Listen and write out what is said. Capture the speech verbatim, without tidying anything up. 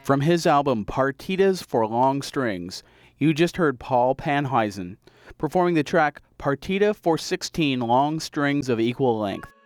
From his album Partitas for Long Strings, you just heard Paul Panhuisen performing the track Partita for sixteen Long Strings of Equal Length.